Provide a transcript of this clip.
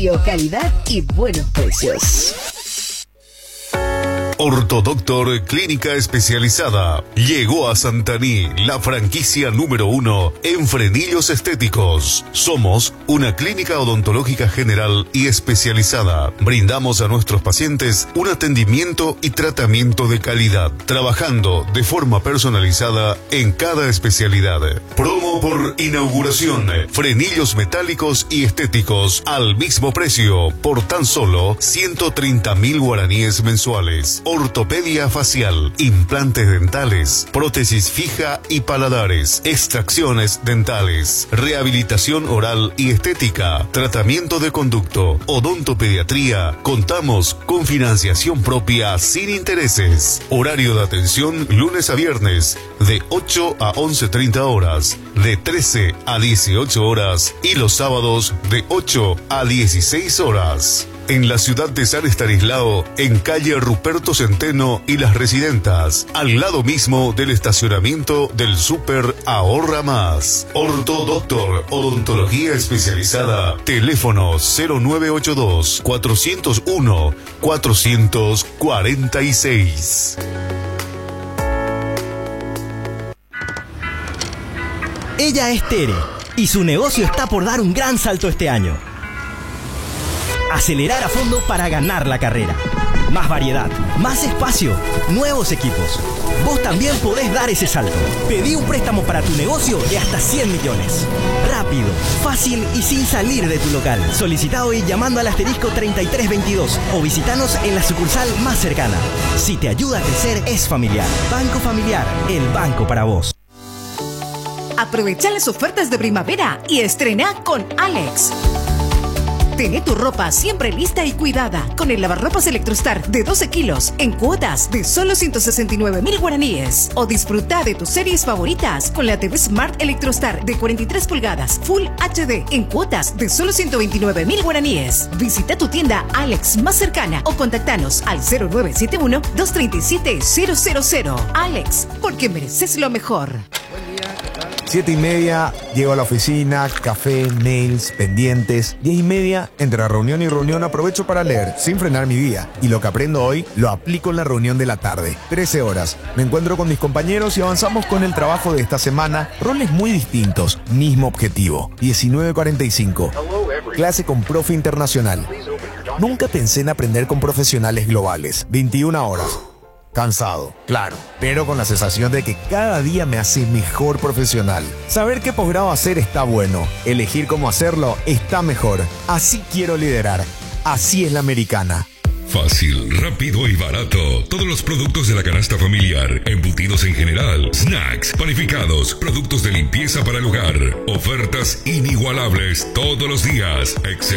Prestigio, calidad y buenos precios. Ortodoctor Clínica Especializada. Llegó a Santaní la franquicia número 1 en frenillos estéticos. Somos una clínica odontológica general y especializada. Brindamos a nuestros pacientes un atendimiento y tratamiento de calidad, trabajando de forma personalizada en cada especialidad. Promo por inauguración. Frenillos metálicos y estéticos al mismo precio, por tan solo 130.000 guaraníes mensuales. Ortopedia facial, implantes dentales, prótesis fija y paladares, extracciones dentales, rehabilitación oral y estética, tratamiento de conducto, odontopediatría. Contamos con financiación propia sin intereses. Horario de atención lunes a viernes de 8 a 11:30 horas, de 13 a 18 horas y los sábados de 8 a 16 horas. En la ciudad de San Estanislao, en calle Ruperto Centeno y Las Residentas, al lado mismo del estacionamiento del Súper Ahorra Más. Ortodoctor, odontología especializada, teléfono 0982-401-446. Ella es Tere y su negocio está por dar un gran salto este año. Acelerar a fondo para ganar la carrera. Más variedad, más espacio, nuevos equipos. Vos también podés dar ese salto. Pedí un préstamo para tu negocio de hasta 100 millones. Rápido, fácil y sin salir de tu local. Solicita hoy llamando al asterisco 3322 o visitanos en la sucursal más cercana. Si te ayuda a crecer, es familiar. Banco Familiar, el banco para vos. Aprovecha las ofertas de primavera y estrena con Alex. Tené tu ropa siempre lista y cuidada con el lavarropas Electrostar de 12 kilos en cuotas de solo 169.000 guaraníes. O disfruta de tus series favoritas con la TV Smart Electrostar de 43 pulgadas Full HD en cuotas de solo 129.000 guaraníes. Visita tu tienda Alex más cercana o contactanos al 0971-237-000. Alex, porque mereces lo mejor. 7:30, llego a la oficina, café, mails, pendientes. 10:30, entre reunión y reunión aprovecho para leer, sin frenar mi día. Y lo que aprendo hoy, lo aplico en la reunión de la tarde. 13 horas, me encuentro con mis compañeros y avanzamos con el trabajo de esta semana. Roles muy distintos, mismo objetivo. 19:45, clase con profe internacional. Nunca pensé en aprender con profesionales globales. 21 horas. Cansado, claro, pero con la sensación de que cada día me hace mejor profesional. Saber qué posgrado hacer está bueno, elegir cómo hacerlo está mejor. Así quiero liderar, así es la americana. Fácil, rápido y barato. Todos los productos de la canasta familiar, embutidos en general, snacks, panificados, productos de limpieza para el hogar. Ofertas inigualables todos los días.